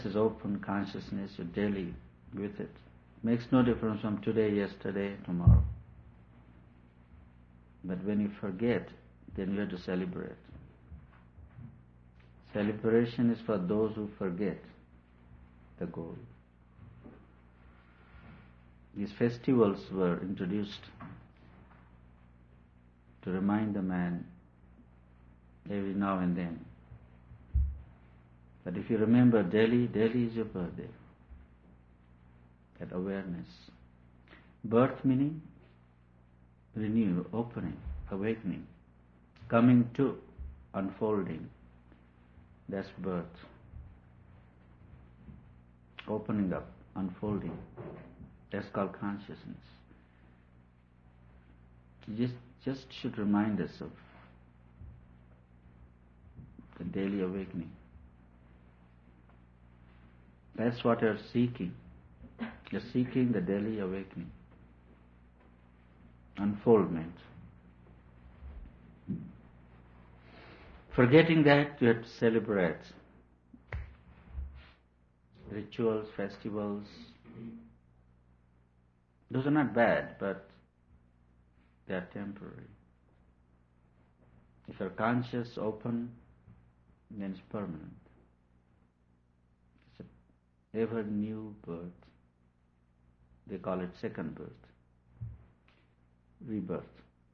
is open consciousness, you're daily with it. Makes no difference from today, yesterday, tomorrow. But when you forget, then you have to celebrate. Celebration is for those who forget the goal. These festivals were introduced to remind the man every now and then that if you remember daily, daily is your birthday. That awareness. Birth meaning renew, opening, awakening, coming to, unfolding. That's birth. Opening up, unfolding. That's called consciousness. You just should remind us of the daily awakening. That's what you're seeking. You're seeking the daily awakening. Unfoldment. Forgetting that, you have to celebrate. Rituals, festivals, those are not bad, but they are temporary. If you're conscious, open, then it's permanent. It's an ever new birth. They call it second birth. Rebirth.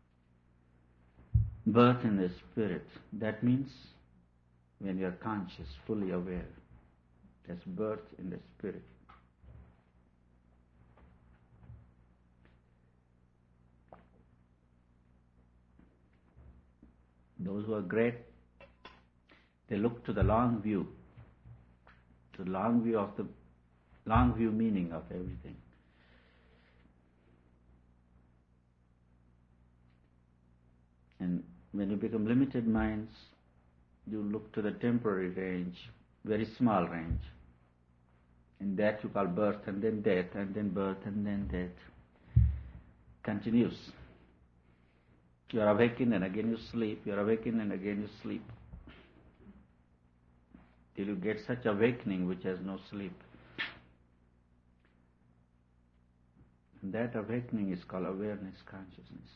Birth in the spirit. That means when you are conscious, fully aware. That's birth in the spirit. Those who are great, they look to the long view. The long view meaning of everything. And when you become limited minds, you look to the temporary range, very small range. And that you call birth and then death and then birth and then death. Continues. You are awakened and again you sleep. You are awakened and again you sleep. Till you get such awakening which has no sleep. And that awakening is called awareness consciousness.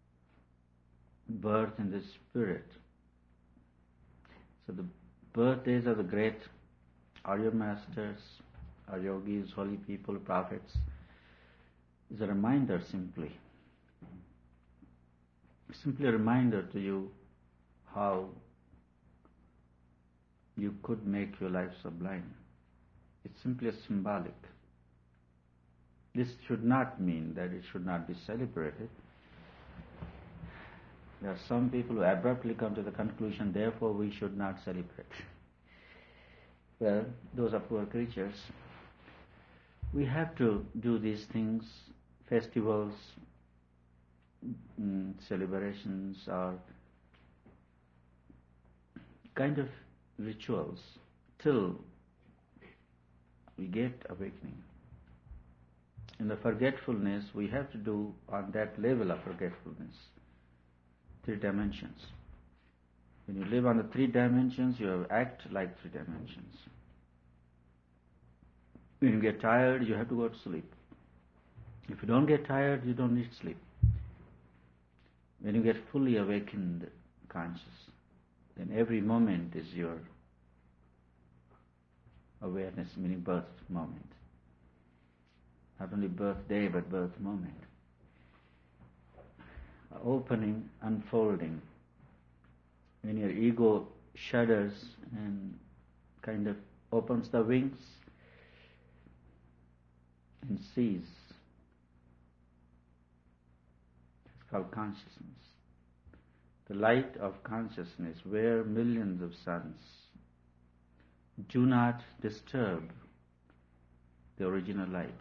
Birth in the spirit. So the birthdays of the great Arya masters, our yogis, holy people, prophets, is a reminder simply. Simply a reminder to you how you could make your life sublime. It's simply a symbolic. This should not mean that it should not be celebrated. There are some people who abruptly come to the conclusion, therefore we should not celebrate. Well, those are poor creatures. We have to do these things, festivals, celebrations are kind of rituals till we get awakening. In the forgetfulness, we have to do on that level of forgetfulness, 3 dimensions. When you live on the 3 dimensions, you act like 3 dimensions. When you get tired, you have to go to sleep. If you don't get tired, you don't need sleep. When you get fully awakened, conscious, then every moment is your awareness, meaning birth moment. Not only birthday, but birth moment. Opening, unfolding. When your ego shudders and kind of opens the wings and sees. It's called consciousness. The light of consciousness, where millions of suns do not disturb the original light.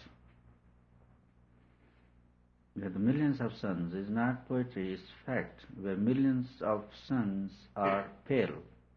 Where the millions of suns is not poetry, it's fact. Where millions of suns are pale,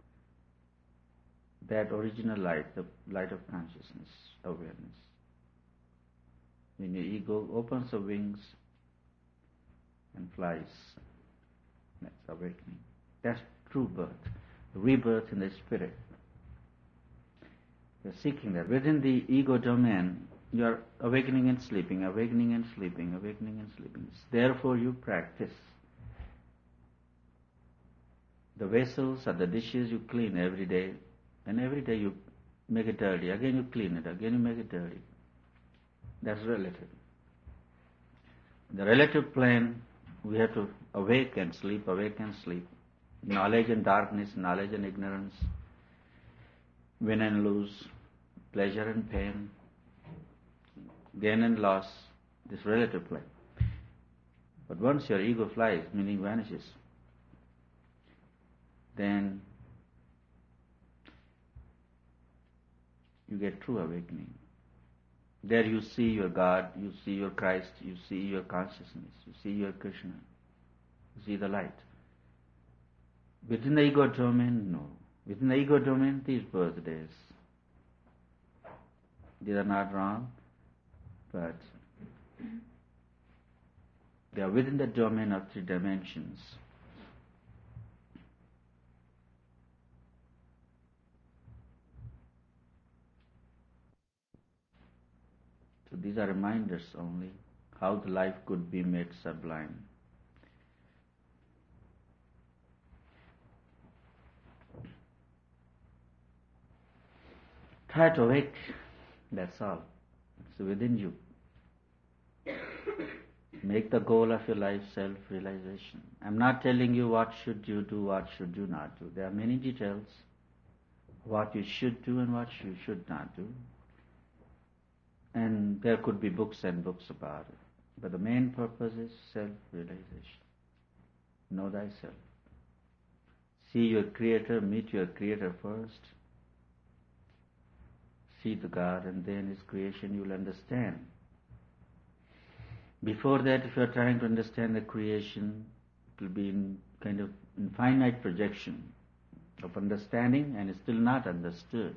that original light, the light of consciousness, awareness. When your ego opens the wings and flies, that's awakening. That's true birth, rebirth in the spirit. You're seeking that. Within the ego domain, you are awakening and sleeping, awakening and sleeping, awakening and sleeping. Therefore you practice. The vessels or the dishes you clean every day, and every day you make it dirty. Again you clean it, again you make it dirty. That's relative. The relative plane, we have to awake and sleep, awake and sleep. Knowledge and darkness, knowledge and ignorance, win and lose, pleasure and pain, gain and loss, this relative plane. But once your ego flies, meaning vanishes, then you get true awakening. There you see your God, you see your Christ, you see your consciousness, you see your Krishna, you see the light. Within the ego domain, no. Within the ego domain, these birthdays, these are not wrong, but they are within the domain of 3 dimensions. So these are reminders only how the life could be made sublime. Try to awake, that's all. It's within you. Make the goal of your life self-realization. I'm not telling you what should you do, what should you not do. There are many details, what you should do and what you should not do. And there could be books and books about it. But the main purpose is self-realization. Know thyself. See your Creator, meet your Creator first. See the God, and then His creation you will understand. Before that, if you are trying to understand the creation, it will be in kind of infinite projection of understanding and is still not understood.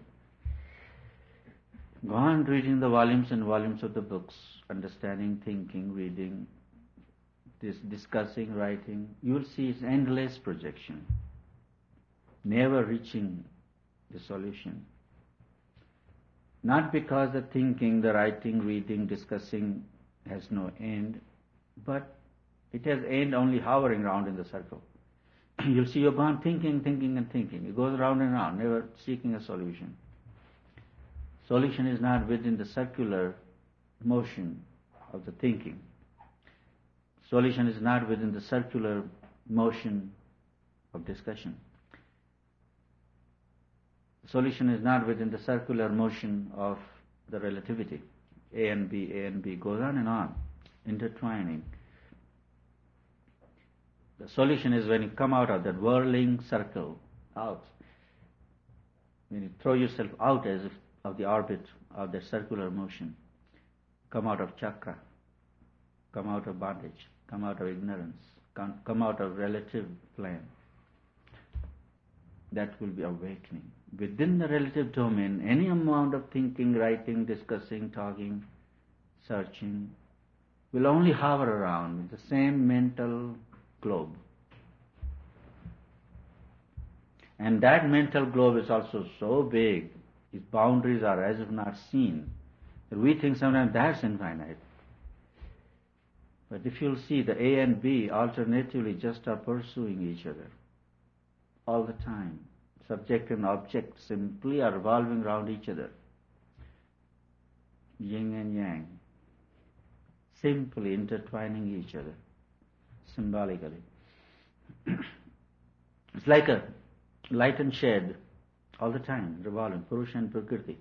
Go on reading the volumes and volumes of the books, understanding, thinking, reading, discussing, writing. You will see it's endless projection, never reaching the solution. Not because the thinking, the writing, reading, discussing has no end, but it has end only hovering around in the circle. You'll see you're gone thinking, thinking and thinking. It goes round and round, never seeking a solution. Solution is not within the circular motion of the thinking. Solution is not within the circular motion of discussion. Solution is not within the circular motion of the relativity. A and B goes on and on, intertwining. The solution is when you come out of that whirling circle, out. When you throw yourself out as if of the orbit of the circular motion, come out of chakra, come out of bondage, come out of ignorance, come out of relative plane. That will be awakening. Within the relative domain, any amount of thinking, writing, discussing, talking, searching will only hover around with the same mental globe. And that mental globe is also so big, its boundaries are as if not seen, that we think sometimes that's infinite. But if you'll see, the A and B alternatively just are pursuing each other all the time. Subject and object simply are revolving around each other. Yin and yang. Simply intertwining each other, symbolically. It's like a light and shade all the time, revolving, Purusha and Prakriti.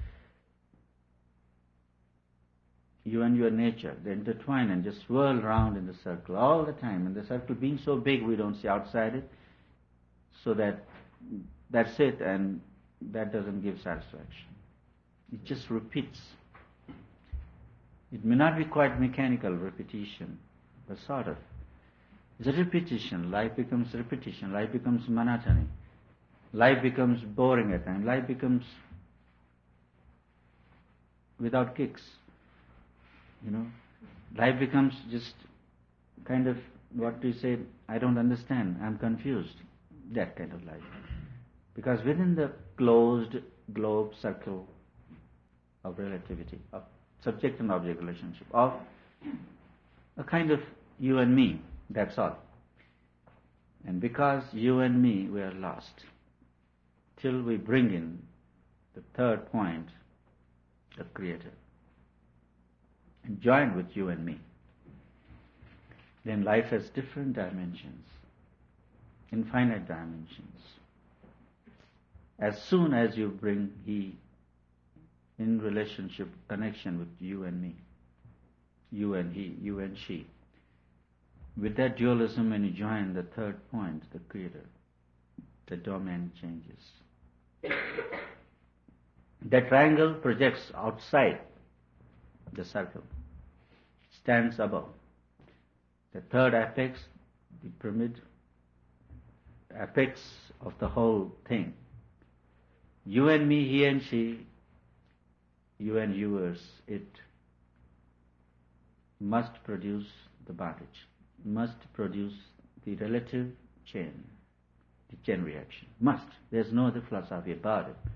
You and your nature, they intertwine and just swirl around in the circle all the time. And the circle being so big, we don't see outside it. So that's it, and that doesn't give satisfaction. It just repeats. It may not be quite mechanical repetition, but sort of. It's a repetition. Life becomes repetition. Life becomes monotony. Life becomes boring at times. Life becomes without kicks. Life becomes just kind of, what do you say, I don't understand, I'm confused. That kind of life. Because within the closed globe circle, of relativity, of subject and object relationship, of a kind of you and me, that's all. And because you and me, we are lost till we bring in the third point, the Creator, and join with you and me. Then life has different dimensions, infinite dimensions. As soon as you bring He in relationship, connection with you and me, you and He, you and she, with that dualism, when you join the third point, the Creator, the domain changes. The triangle projects outside the circle, stands above. The third apex, the pyramid, apex of the whole thing. You and me, he and she, you and yours, it must produce the bondage, must produce the relative chain, the chain reaction. Must. There's no other philosophy about it.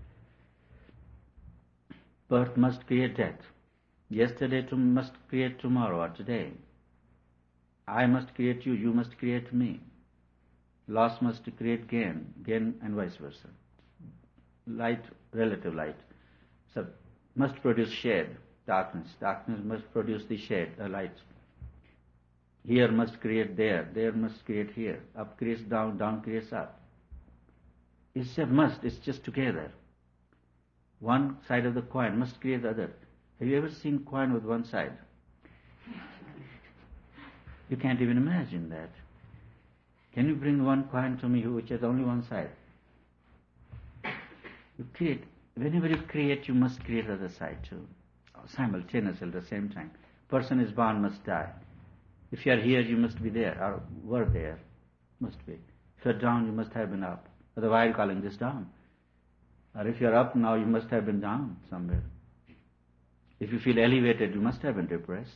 Birth must create death. Yesterday must create tomorrow or today. I must create you, you must create me. Loss must create gain, gain and vice versa. Light, relative light. So must produce shade, darkness. Darkness must produce the shade, the light. Here must create there, there must create here. Up creates down, down creates up. It's a must, it's just together. One side of the coin must create the other. Have you ever seen coin with one side? You can't even imagine that. Can you bring one coin to me which has only one side? You create. Whenever you create, you must create the other side too. Simultaneously at the same time. Person is born, must die. If you are here, you must be there, or were there. Must be. If you are down, you must have been up. Otherwise, you are calling this down. Or if you are up now, you must have been down somewhere. If you feel elevated, you must have been depressed.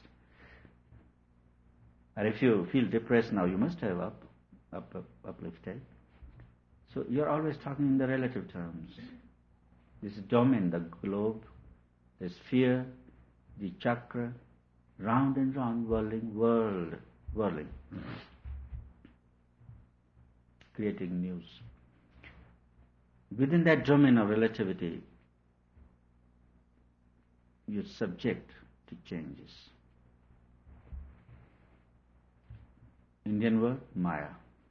Or if you feel depressed now, you must have uplifted. So you are always talking in the relative terms. This domain, the globe, the sphere, the chakra, round and round, whirling, creating news. Within that domain of relativity, you're subject to changes. Indian word, Maya.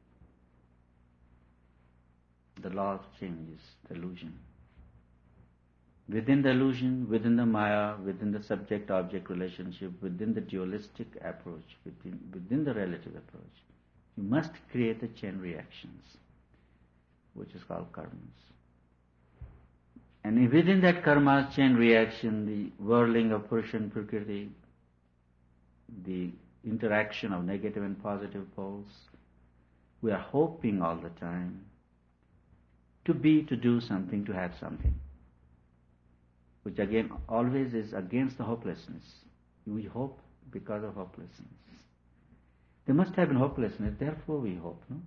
The law of changes, the illusion. Within the illusion, within the Maya, within the subject-object relationship, within the dualistic approach, within the relative approach, you must create the chain reactions, which is called karmas. And within that karma chain reaction, the whirling of Purusha and Prakriti, the interaction of negative and positive poles, we are hoping all the time to do something, to have something, which again always is against the hopelessness. We hope because of hopelessness. There must have been hopelessness, therefore we hope, no?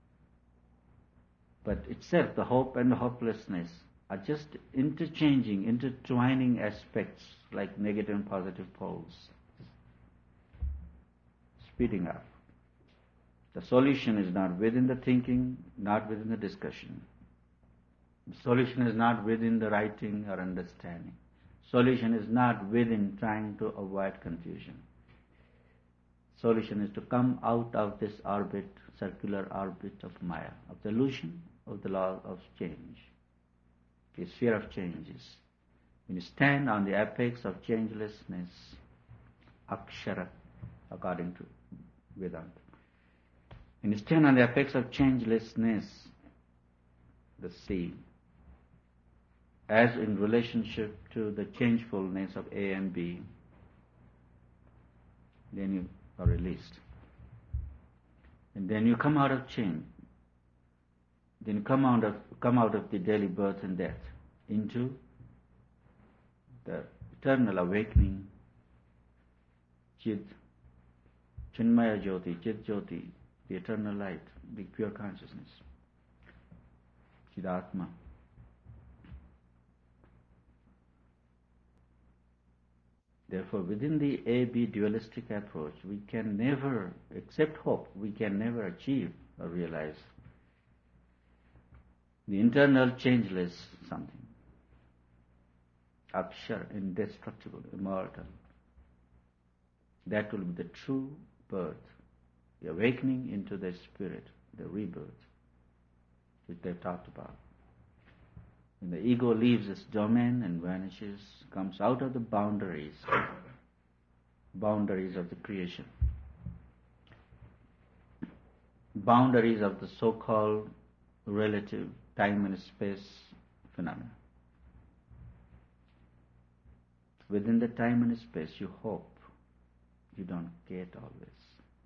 But itself, the hope and the hopelessness are just intertwining aspects like negative and positive poles, speeding up. The solution is not within the thinking, not within the discussion. The solution is not within the writing or understanding. Solution is not within trying to avoid confusion. Solution is to come out of this orbit, circular orbit of Maya, of the illusion of the law of change, the sphere of changes. When you stand on the apex of changelessness, Akshara, according to Vedanta. When you stand on the apex of changelessness, the sea, as in relationship to the changefulness of A and B, then you are released. And then you come out of chain. Then you come out of the daily birth and death into the eternal awakening, Chid, Chinmaya Jyoti, Chid Jyoti, the eternal light, the pure consciousness, Chidatma. Therefore, within the A-B dualistic approach, we can never, except hope, we can never achieve or realize the internal changeless something, akshar, indestructible, immortal. That will be the true birth, the awakening into the spirit, the rebirth, which they've talked about. When the ego leaves its domain and vanishes, comes out of the boundaries of the creation, boundaries of the so-called relative time and space phenomena. Within the time and space you hope, you don't get always.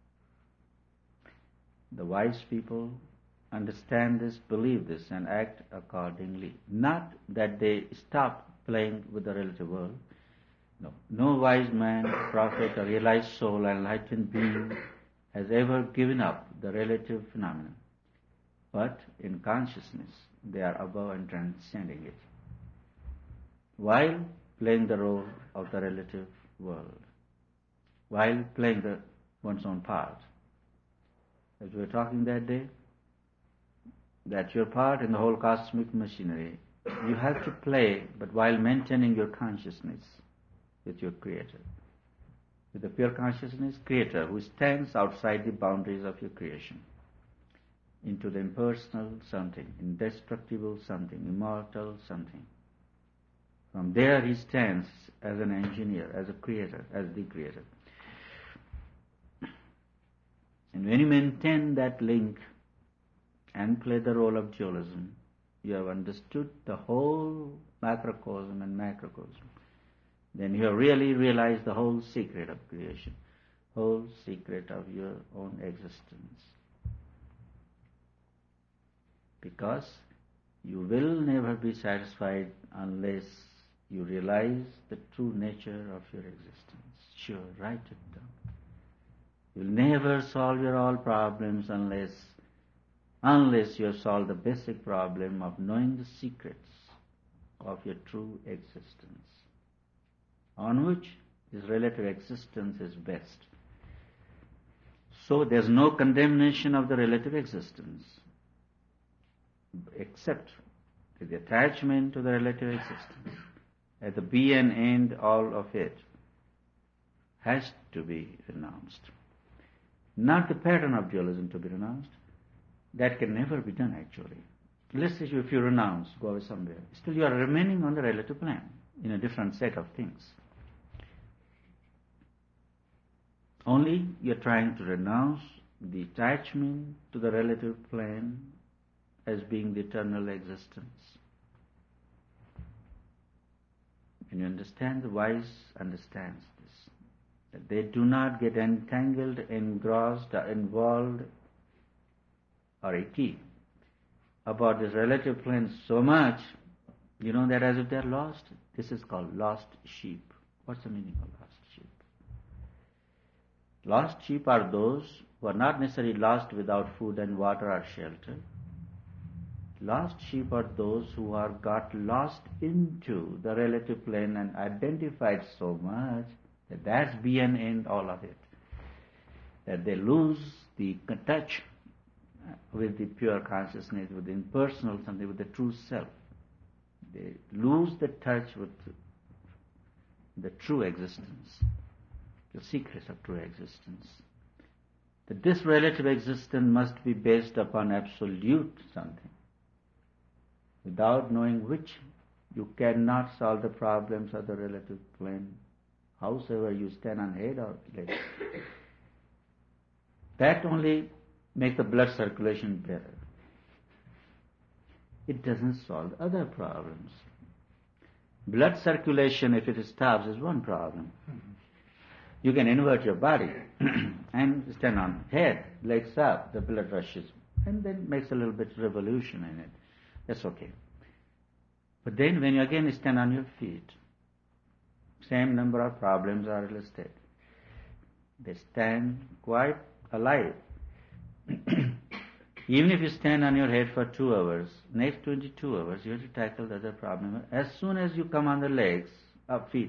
The wise people understand this, believe this, and act accordingly. Not that they stop playing with the relative world. No. No wise man, prophet, or realized soul, enlightened being has ever given up the relative phenomenon. But in consciousness, they are above and transcending it, while playing the role of the relative world, while playing one's own part. As we were talking that day, that your part in the whole cosmic machinery, you have to play, but while maintaining your consciousness with your Creator, with the pure consciousness Creator who stands outside the boundaries of your creation, into the impersonal something, indestructible something, immortal something. From there he stands as an engineer, as a creator, as the Creator. And when you maintain that link and play the role of dualism, you have understood the whole macrocosm and macrocosm. Then you have really realized the whole secret of creation, whole secret of your own existence. Because you will never be satisfied unless you realize the true nature of your existence. Sure, write it down. You'll never solve your all problems unless you have solved the basic problem of knowing the secrets of your true existence, on which this relative existence is based. So there's no condemnation of the relative existence, except the attachment to the relative existence, at the be and end all of it, has to be renounced. Not the pattern of dualism to be renounced. That can never be done actually. Let's say if you renounce, go away somewhere, still you are remaining on the relative plane, in a different set of things. Only you are trying to renounce the attachment to the relative plane as being the eternal existence. And you understand, the wise understands this, that they do not get entangled, engrossed, or involved, or icky about this relative plane so much, that as if they're lost. This is called lost sheep. What's the meaning of lost sheep? Lost sheep are those who are not necessarily lost without food and water or shelter. Lost sheep are those who are got lost into the relative plane and identified so much that that's be and end all of it. That they lose the touch with the pure consciousness, with the impersonal something, with the true self. They lose the touch with the true existence, the secrets of true existence. That this relative existence must be based upon absolute something. Without knowing which, you cannot solve the problems of the relative plane, howsoever you stand on head or leg. That only makes the blood circulation better. It doesn't solve other problems. Blood circulation, if it stops, is one problem. You can invert your body and stand on head, legs up, the blood rushes, and then makes a little bit revolution in it. That's okay. But then when you again stand on your feet, same number of problems are listed. They stand quite alive. Even if you stand on your head for 2 hours, next 22 hours you have to tackle the other problem. As soon as you come on the legs, feet,